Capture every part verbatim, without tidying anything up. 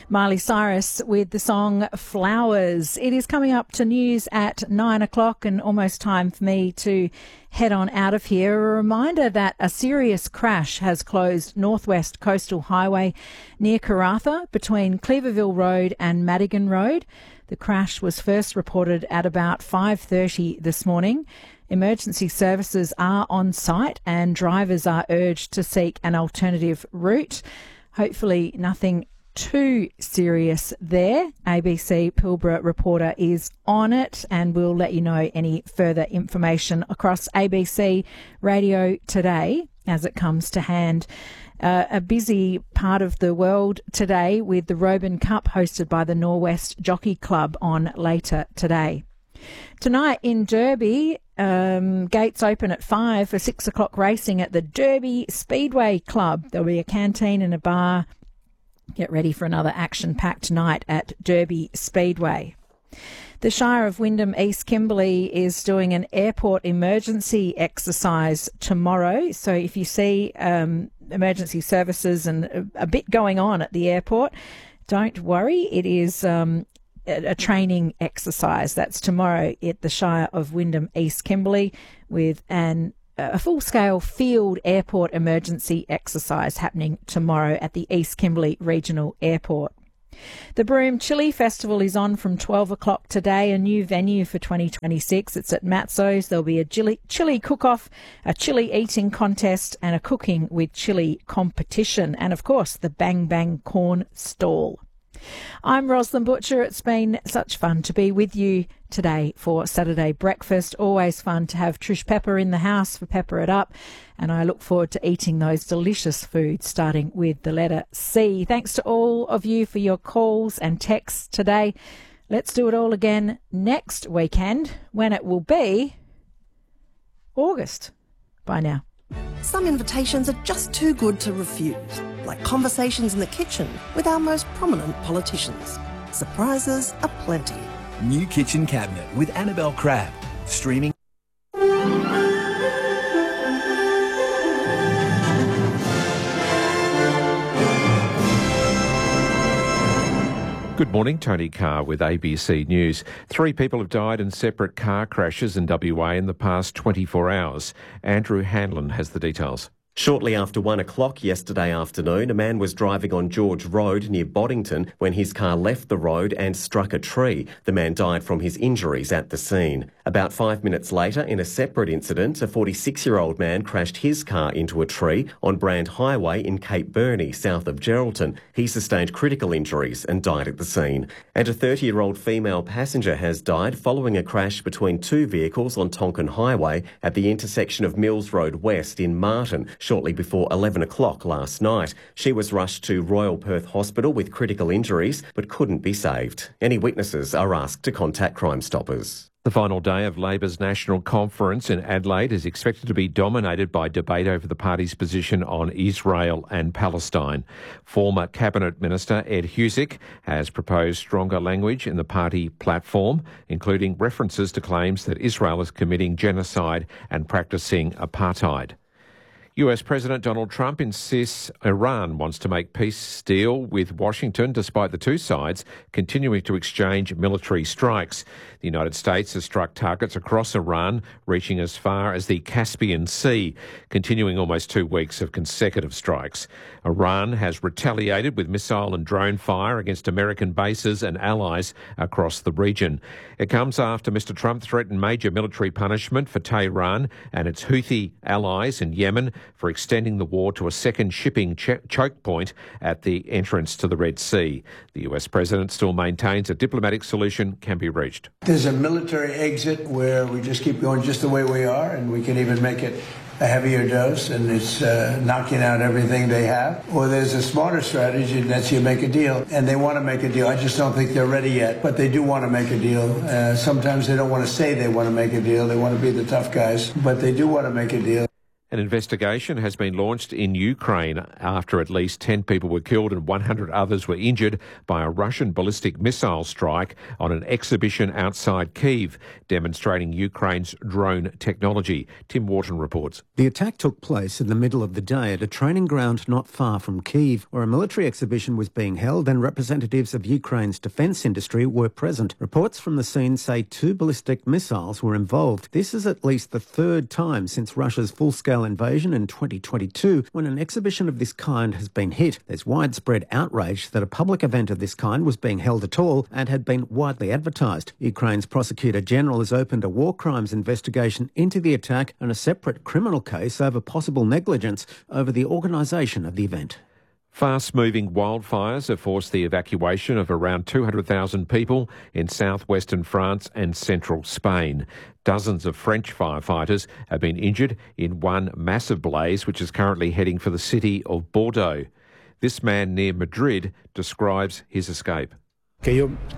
Miley Cyrus with the song Flowers. It is coming up to news at nine o'clock and almost time for me to head on out of here. A reminder that a serious crash has closed Northwest Coastal Highway near Karratha between Cleaverville Road and Madigan Road. The crash was first reported at about five thirty this morning. Emergency services are on site and drivers are urged to seek an alternative route. Hopefully nothing too serious there. A B C Pilbara reporter is on it and we'll let you know any further information across A B C Radio today as it comes to hand. Uh, a busy part of the world today with the Roban Cup hosted by the Norwest Jockey Club on later today. Tonight in Derby, um, gates open at five for six o'clock racing at the Derby Speedway Club. There'll be a canteen and a bar. Get ready for another action-packed night at Derby Speedway. The Shire of Wyndham East Kimberley is doing an airport emergency exercise tomorrow. So if you see um, emergency services and a, a bit going on at the airport, don't worry. It is um, a, a training exercise. That's tomorrow at the Shire of Wyndham East Kimberley with an a full-scale field airport emergency exercise happening tomorrow at the East Kimberley Regional Airport. The Broome Chili Festival is on from twelve o'clock today, a new venue for twenty twenty-six. It's at Matzo's. There'll be a chili, chili cook-off, a chili eating contest and a cooking with chili competition. And, of course, the Bang Bang Corn stall. I'm Rosalind Butcher. It's been such fun to be with you today for Saturday breakfast. Always fun to have Trish Pepper in the house for Pepper It Up. And I look forward to eating those delicious foods, starting with the letter C. Thanks to all of you for your calls and texts today. Let's do it all again next weekend when it will be August. Bye now. Some invitations are just too good to refuse, like conversations in the kitchen with our most prominent politicians. Surprises are plenty. New Kitchen Cabinet with Annabelle Crabb. Streaming. Good morning, Tony Carr with A B C News. Three people have died in separate car crashes in W A in the past twenty-four hours. Andrew Hanlon has the details. Shortly after one o'clock yesterday afternoon, a man was driving on George Road near Boddington when his car left the road and struck a tree. The man died from his injuries at the scene. About five minutes later, in a separate incident, a forty-six-year-old man crashed his car into a tree on Brand Highway in Cape Burney, south of Geraldton. He sustained critical injuries and died at the scene. And a thirty-year-old female passenger has died following a crash between two vehicles on Tonkin Highway at the intersection of Mills Road West in Martin, shortly before eleven o'clock last night. She was rushed to Royal Perth Hospital with critical injuries but couldn't be saved. Any witnesses are asked to contact Crime Stoppers. The final day of Labor's National Conference in Adelaide is expected to be dominated by debate over the party's position on Israel and Palestine. Former Cabinet Minister Ed Husic has proposed stronger language in the party platform, including references to claims that Israel is committing genocide and practicing apartheid. U S President Donald Trump insists Iran wants to make peace deal with Washington despite the two sides continuing to exchange military strikes. The United States has struck targets across Iran, reaching as far as the Caspian Sea, continuing almost two weeks of consecutive strikes. Iran has retaliated with missile and drone fire against American bases and allies across the region. It comes after Mister Trump threatened major military punishment for Tehran and its Houthi allies in Yemen for extending the war to a second shipping ch- choke point at the entrance to the Red Sea. The U S president still maintains a diplomatic solution can be reached. There's a military exit where we just keep going just the way we are, and we can even make it a heavier dose, and it's uh, knocking out everything they have. Or there's a smarter strategy, and that's you make a deal, and they want to make a deal. I just don't think they're ready yet, but they do want to make a deal. Uh, sometimes they don't want to say they want to make a deal. They want to be the tough guys, but they do want to make a deal. An investigation has been launched in Ukraine after at least ten people were killed and one hundred others were injured by a Russian ballistic missile strike on an exhibition outside Kyiv, demonstrating Ukraine's drone technology. Tim Wharton reports. The attack took place in the middle of the day at a training ground not far from Kyiv, where a military exhibition was being held and representatives of Ukraine's defence industry were present. Reports from the scene say two ballistic missiles were involved. This is at least the third time since Russia's full-scale invasion in twenty twenty-two when an exhibition of this kind has been hit. There's widespread outrage that a public event of this kind was being held at all and had been widely advertised. Ukraine's Prosecutor General has opened a war crimes investigation into the attack and a separate criminal case over possible negligence over the organisation of the event. Fast-moving wildfires have forced the evacuation of around two hundred thousand people in southwestern France and central Spain. Dozens of French firefighters have been injured in one massive blaze which is currently heading for the city of Bordeaux. This man near Madrid describes his escape. I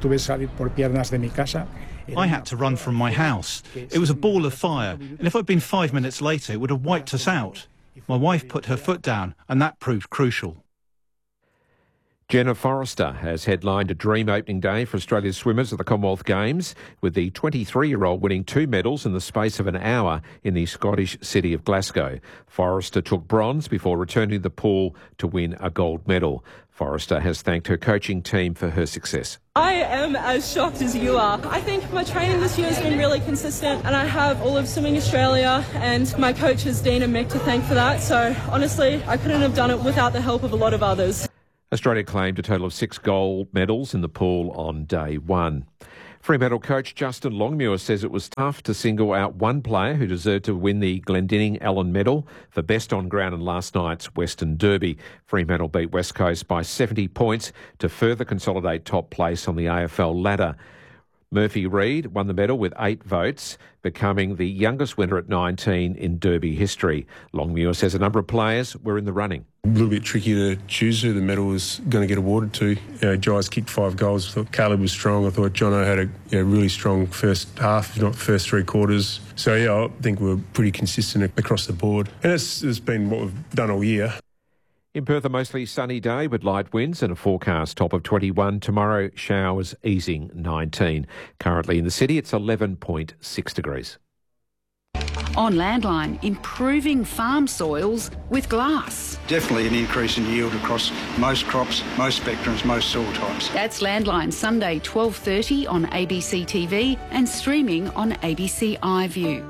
had to run from my house. It was a ball of fire, and if I'd been five minutes later, it would have wiped us out. My wife put her foot down, and that proved crucial. Jenna Forrester has headlined a dream opening day for Australia's swimmers at the Commonwealth Games, with the twenty-three-year-old winning two medals in the space of an hour in the Scottish city of Glasgow. Forrester took bronze before returning to the pool to win a gold medal. Forrester has thanked her coaching team for her success. I am as shocked as you are. I think my training this year has been really consistent, and I have all of Swimming Australia and my coaches Dean and Mick to thank for that. So honestly, I couldn't have done it without the help of a lot of others. Australia claimed a total of six gold medals in the pool on day one. Fremantle coach Justin Longmuir says it was tough to single out one player who deserved to win the Glendinning Allen Medal for best on ground in last night's Western Derby. Fremantle beat West Coast by seventy points to further consolidate top place on the A F L ladder. Murphy Reid won the medal with eight votes, becoming the youngest winner at nineteen in Derby history. Longmuir says a number of players were in the running. A little bit tricky to choose who the medal was going to get awarded to. You know, Jais kicked five goals. I thought Caleb was strong. I thought Jono had a you know, really strong first half, if not first three quarters. So, yeah, I think we were pretty consistent across the board. And it's, it's been what we've done all year. In Perth, a mostly sunny day with light winds and a forecast top of twenty-one. Tomorrow, showers easing nineteen. Currently in the city, it's eleven point six degrees. On Landline, improving farm soils with glass. Definitely an increase in yield across most crops, most spectrums, most soil types. That's Landline, Sunday twelve thirty on A B C T V and streaming on A B C iView.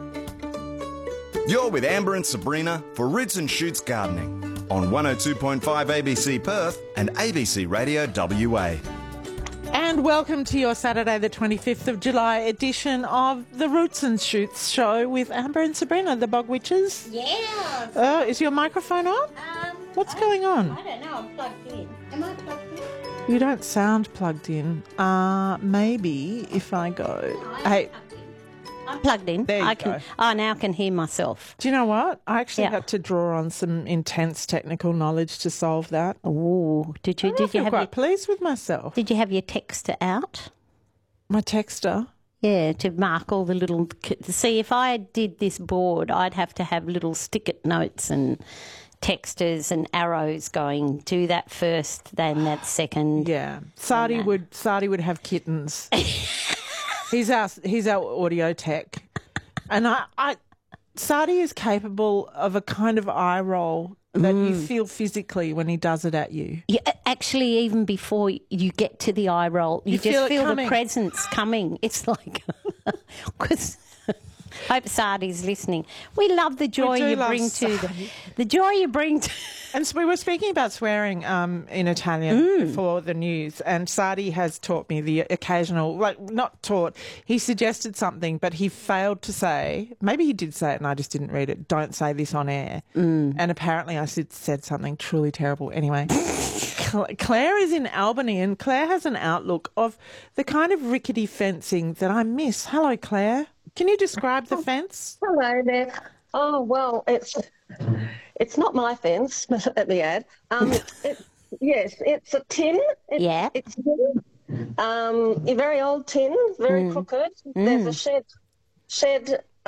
You're with Amber and Sabrina for Roots and Shoots Gardening on one oh two point five A B C Perth and A B C Radio W A. And welcome to your Saturday the twenty-fifth of July edition of the Roots and Shoots show with Amber and Sabrina, the Bog Witches. Yeah. Uh, is your microphone on? Um, What's I, going on? I don't know, I'm plugged in. Am I plugged in? You don't sound plugged in. Uh, maybe if I go... No, hey... I'm plugged in. There you I go. can. I now can hear myself. Do you know what? I actually Yeah. had to draw on some intense technical knowledge to solve that. Oh, did you? I Did feel you have quite your, pleased with myself. Did you have your texter out? My texter. Yeah, to mark all the little. See, if I did this board, I'd have to have little stick-it notes and texters and arrows going. Do that first, then that second. Yeah, Sadi that. would. Sadi would have kittens. He's our he's our audio tech, and I, I Sadi is capable of a kind of eye roll that mm. you feel physically when he does it at you. Yeah, actually, even before you get to the eye roll, you, You just feel it feel coming. the presence coming. It's like, because hope Sadi's listening. We love the joy do you love bring to the, Sadi. the joy you bring to. And so we were speaking about swearing um, in Italian Mm. before the news, and Sadi has taught me the occasional, like not taught, he suggested something, but he failed to say, maybe he did say it and I just didn't read it, don't say this on air. Mm. And apparently I said, said something truly terrible. Anyway, Claire is in Albany, and Claire has an outlook of the kind of rickety fencing that I miss. Hello, Claire. Can you describe the fence? Hello there. Oh, well, it's it's not my fence, at the ad. Um, it, yes, it's a tin. It's, Yeah. It's tin. Um, a very old tin, very Mm. crooked. Mm. There's a shed shed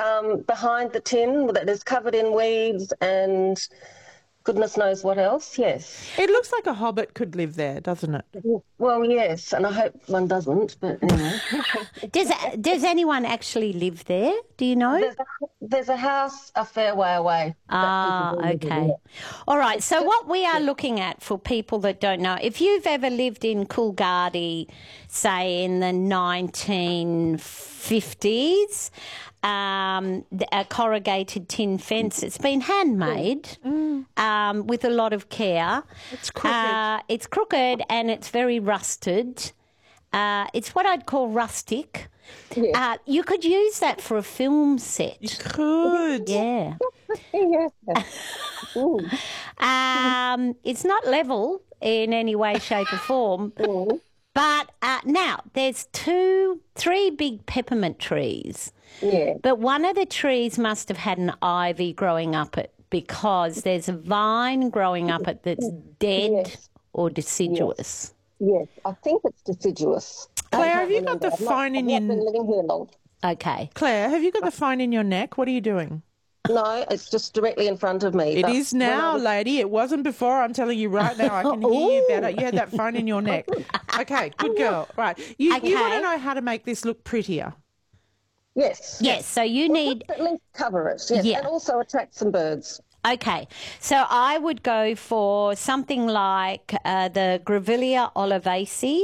um, behind the tin that is covered in weeds and goodness knows what else, yes. It looks like a hobbit could live there, doesn't it? Well, yes, and I hope one doesn't, but anyway. Does does anyone actually live there? Do you know? There's a, there's a house a fair way away. Ah, okay. All right, so what we are looking at for people that don't know, if you've ever lived in Coolgardie, say in the nineteen fifties, um, a corrugated tin fence, it's been handmade Mm. um, with a lot of care. It's crooked. Uh, it's crooked and it's very rusted. Uh, it's what I'd call rustic. Yes. Uh, you could use that for a film set. You could. Yeah. Yeah. Ooh. Um, it's not level in any way, shape or form. But uh, now there's two, three big peppermint trees. Yeah. But one of the trees must have had an ivy growing up it because there's a vine growing up it that's dead Yes. or deciduous. Yes, I think it's deciduous. Claire, I have you can't got the remember. I've phone not- in I've your... not been living here long. Okay. Claire, have you got the phone in your neck? What are you doing? No, it's just directly in front of me. It but is when I now, was- lady. It wasn't before. I'm telling you right now. I can hear you better. You had that phone in your neck. Okay, good girl. Right. You, you want to Okay. know how to make this look prettier. Yes. Yes, so you Well, need... let's at least cover it, yes, Yeah. and also attract some birds. Okay, so I would go for something like uh, the Grevillea olivacea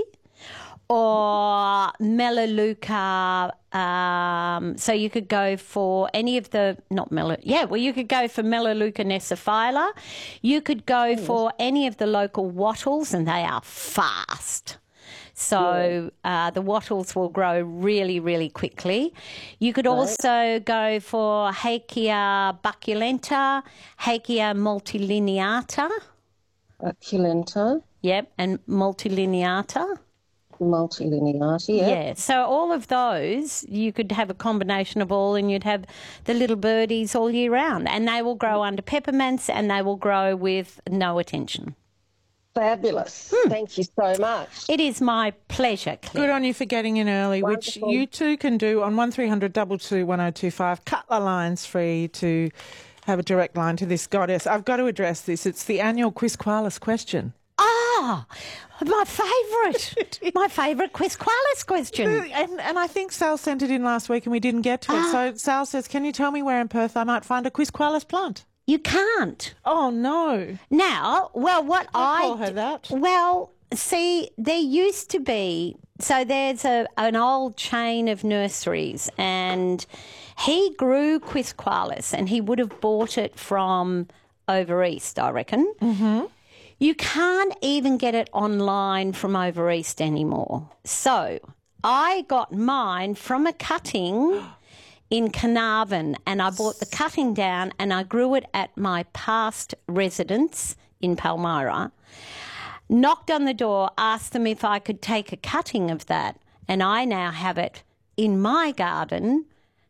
or Melaleuca. Um, so you could go for any of the, not Mel, yeah, well, you could go for Melaleuca necrophylla. You could go for any of the local wattles, and they are fast. So uh, the wattles will grow really, really quickly. You could also go for Hakea bucculenta, Hakea multilineata. Bucculenta. Yep, and multilineata. Multilineata, yeah. Yeah, so all of those, you could have a combination of all and you'd have the little birdies all year round. And they will grow under peppermints and they will grow with no attention. Fabulous. Thank you so much. It is my pleasure, Claire. Good on you for getting in early, which Wonderful. you too can do on one three hundred two two one oh two five. Cut the lines free to have a direct line to this goddess. I've got to address this. It's the annual Quizqualis question. Ah, my favourite. my favourite Quizqualis question. And, and I think Sal sent it in last week and we didn't get to it. So Sal says, can you tell me where in Perth I might find a Quizqualis plant? You can't. Oh, no. Now, well, what I... call her that. Well, see, there used to be... So there's a an old chain of nurseries and he grew Quizqualis and he would have bought it from over east, I reckon. Mm-hmm. You can't even get it online from over east anymore. So I got mine from a cutting in Carnarvon and I bought the cutting down and I grew it at my past residence in Palmyra. Knocked on the door, asked them if I could take a cutting of that, and I now have it in my garden.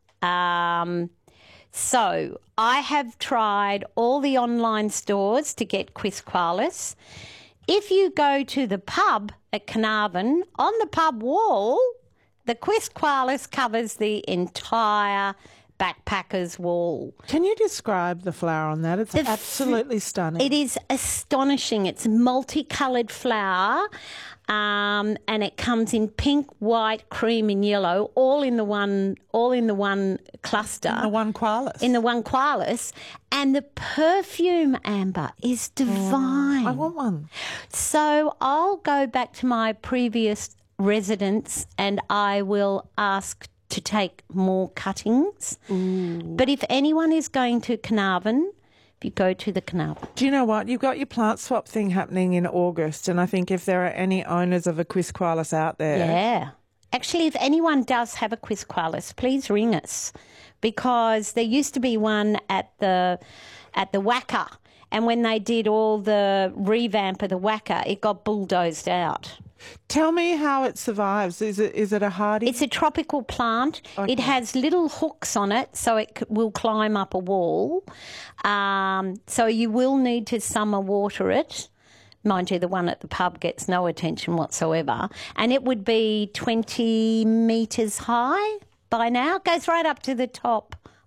Um, so I have tried all the online stores to get Quizqualis. If you go to the pub at Carnarvon, on the pub wall, the Quizqualis covers the entire backpacker's wall. Can you describe the flower on that? It's The f- absolutely stunning. It is astonishing. It's multicoloured flower, um, and it comes in pink, white, cream, and yellow, all in the one, all in the one cluster. In the one qualis. In the one qualis, and the perfume, Amber, is divine. I want one. So I'll go back to my previous residence, and I will ask to take more cuttings. But if anyone is going to Carnarvon, if you go to the Carnarvon. Do you know what? You've got your plant swap thing happening in August, and I think if there are any owners of a Quizqualis out there... Yeah. Actually, if anyone does have a Quizqualis, please ring us, because there used to be one at the at the Wacker, and when they did all the revamp of the Wacker, it got bulldozed out. Tell me how it survives. Is it is it a hardy? It's a tropical plant. Okay. It has little hooks on it, so it c- will climb up a wall. Um, so you will need to summer water it. Mind you, the one at the pub gets no attention whatsoever. And it would be twenty metres high by now. It goes right up to the top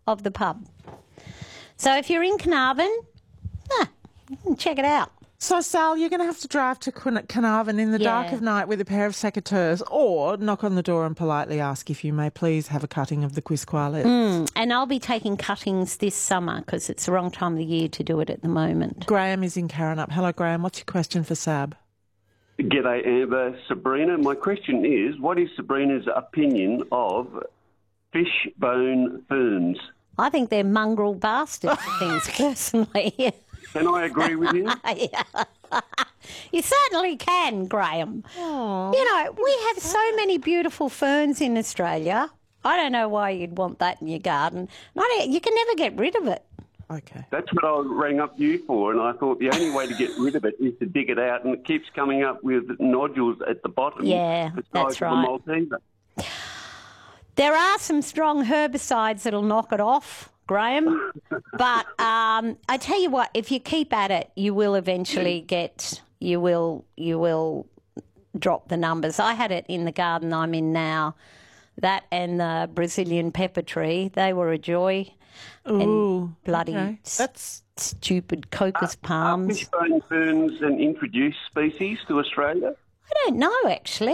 of the pub. So if you're in Carnarvon, ah, you can check it out. So, Sal, you're going to have to drive to Quin- Carnarvon in the Yeah. dark of night with a pair of secateurs, or knock on the door and politely ask if you may please have a cutting of the Quisqualis. Mm, and I'll be taking cuttings this summer because it's the wrong time of the year to do it at the moment. Graham is in Karrinyup. Hello, Graham. What's your question for Sab? G'day, Amber. Sabrina, my question is, what is Sabrina's opinion of fishbone ferns? I think they're mongrel bastard things, personally. Can I agree with you? Yeah. You certainly can, Graham. Aww, you know, we have so many beautiful ferns in Australia. I don't know why you'd want that in your garden. Not, you can never get rid of it. Okay. That's what I rang up you for, and I thought the only way to get rid of it is to dig it out, and it keeps coming up with nodules at the bottom. Yeah, that's the right. Malteser. There are some strong herbicides that'll knock it off, Graham. But um, I tell you what, if you keep at it, you will eventually get, you will, you will drop the numbers. I had it in the garden I'm in now. That and the Brazilian pepper tree, they were a joy. Ooh, and bloody okay. That's stupid cocos palms. Are fishbone ferns an introduced species to Australia? I don't know, actually.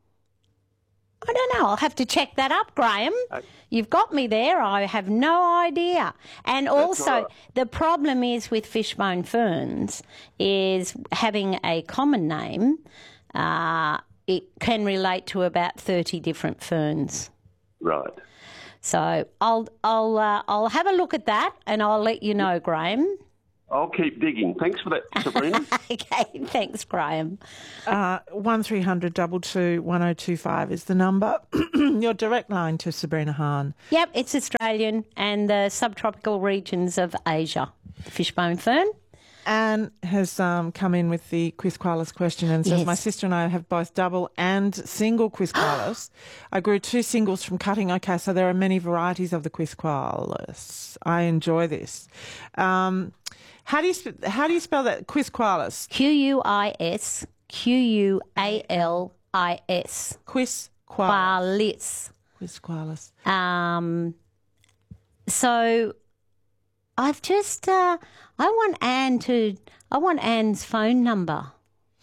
I don't know. I'll have to check that up, Graham. You've got me there. I have no idea. And also, right. the problem is with fishbone ferns is having a common name. Uh, it can relate to about thirty different ferns. Right. So I'll I'll uh, I'll have a look at that and I'll let you know, Graham. I'll keep digging. Thanks for that, Sabrina. Okay, thanks, Graham. Uh, one three hundred two two one oh two five is the number. Your direct line to Sabrina Hahn. Yep, it's Australian and the subtropical regions of Asia. The fishbone fern. Anne has um, come in with the Quisqualis question and says, Yes. my sister and I have both double and single Quisqualis. I grew two singles from cutting. Okay, so there are many varieties of the Quisqualis. I enjoy this. Um, how do you sp- how do you spell that? Quisqualis. Q U I S Q U A L I S. Quisqualis. Quisqualis. Quisqualis. Um, so I've just, uh, I want Anne to, I want Anne's phone number.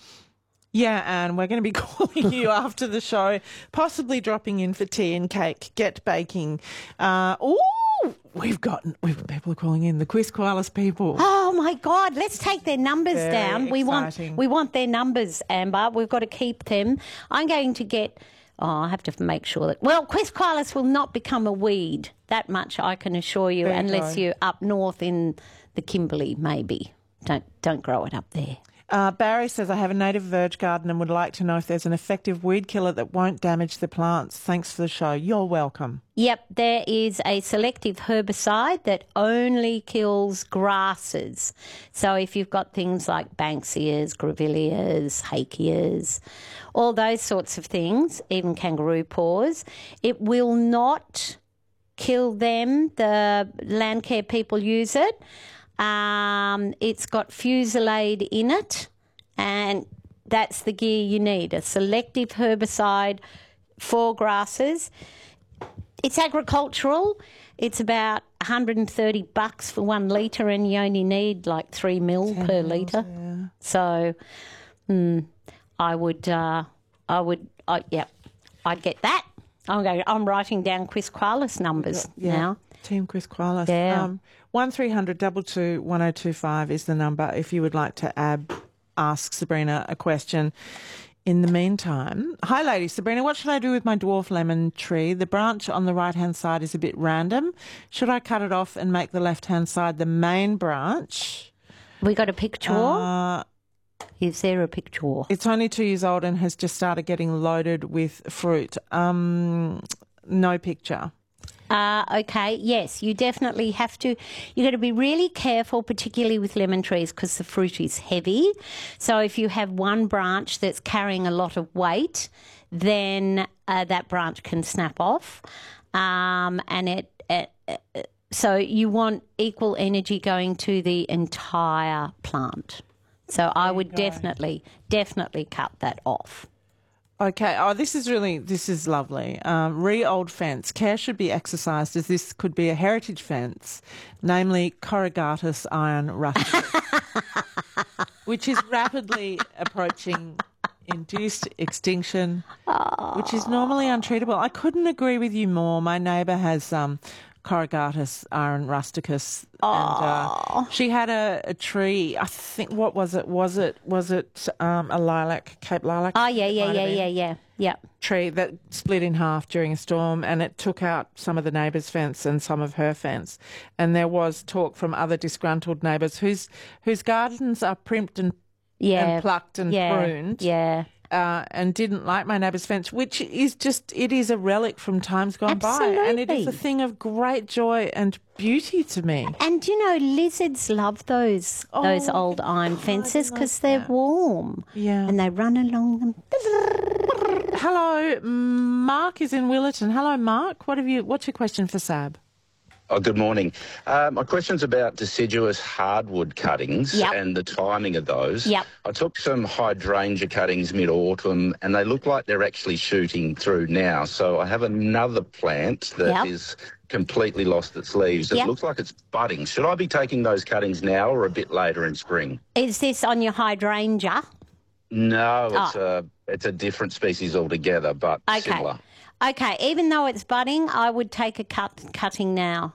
Yeah, Anne, we're going to be calling you after the show, possibly dropping in for tea and cake, get baking. Uh, oh, we've got, we've, people are calling in, the Quisqualis people. Oh my God, let's take their numbers Very down. We want, exciting. we want their numbers, Amber. We've got to keep them. I'm going to get, oh, I have to make sure that, well, Quisqualis will not become a weed. That much I can assure you, There you unless go. you're up north in the Kimberley, maybe. Don't, don't grow it up there. Uh, Barry says, I have a native verge garden and would like to know if there's an effective weed killer that won't damage the plants. Thanks for the show. You're welcome. Yep, there is a selective herbicide that only kills grasses. So if you've got things like Banksias, Grevilleas, Hakeas, all those sorts of things, even kangaroo paws, it will not kill them. The land care people use it. Um, it's got Fusilade in it, and that's the gear you need, a selective herbicide for grasses. It's agricultural. It's about one hundred thirty bucks for one litre, and you only need like three mil per litre. Yeah. So, mm, I would, uh, I would, uh, yeah, I'd get that. I'm going. I'm writing down Quisqualis numbers Yeah. now. Team Quisqualis. Yeah. Um, one three hundred two two one oh two five is the number if you would like to ab- ask Sabrina a question. In the meantime, hi ladies, Sabrina, what should I do with my dwarf lemon tree? The branch on the right-hand side is a bit random. Should I cut it off and make the left-hand side the main branch? We got a picture? Uh, Is there a picture? It's only two years old and has just started getting loaded with fruit. Um, no picture. Uh, okay, yes, you definitely have to. You've got to be really careful, particularly with lemon trees, because the fruit is heavy. So if you have one branch that's carrying a lot of weight, then uh, that branch can snap off. Um, and it, it, it, so you want equal energy going to the entire plant. So I would definitely, definitely cut that off. Okay. Oh, this is really, this is lovely. Um, re-old fence. Care should be exercised as this could be a heritage fence, namely Corrugatus iron rusticus, which is rapidly approaching induced extinction, oh. which is normally untreatable. I couldn't agree with you more. My neighbour has um, Corrugatus iron rusticus, oh. and uh, she had a, a tree. I think what was it? Was it was it um, a lilac, Cape lilac? Oh yeah, yeah, yeah, yeah, yeah, yeah. Tree that split in half during a storm, and it took out some of the neighbour's fence and some of her fence. And there was talk from other disgruntled neighbours whose whose gardens are primped and Yeah, and plucked and yeah, pruned, yeah, uh, and didn't like my neighbour's fence, which is just, it is a relic from times gone Absolutely. by, and it is a thing of great joy and beauty to me. And you know, lizards love those Oh, those old iron fences because they're warm. Yeah, and they run along them. Hello, Mark is in Willerton. Hello, Mark. What have you? What's your question for Sab? Oh, good morning. Uh, my question's about deciduous hardwood cuttings Yep. and the timing of those. Yep. I took some hydrangea cuttings mid-autumn and they look like they're actually shooting through now. So I have another plant that Yep. is completely lost its leaves. It Yep. looks like it's budding. Should I be taking those cuttings now or a bit later in spring? Is this on your hydrangea? No, it's Oh. a it's a different species altogether, but Okay. similar. Okay, even though it's budding, I would take a cut cutting now.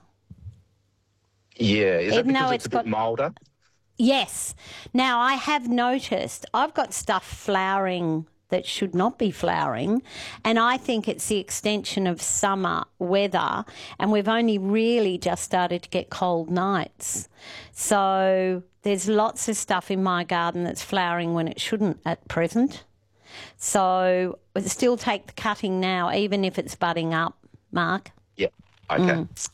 Yeah, is Even that though because it's it's a bit got- moulder? Yes. Now, I have noticed I've got stuff flowering that should not be flowering, and I think it's the extension of summer weather, and we've only really just started to get cold nights. So there's lots of stuff in my garden that's flowering when it shouldn't at present. So I'd still take the cutting now, even if it's budding up, Mark. Yeah, okay. Mm.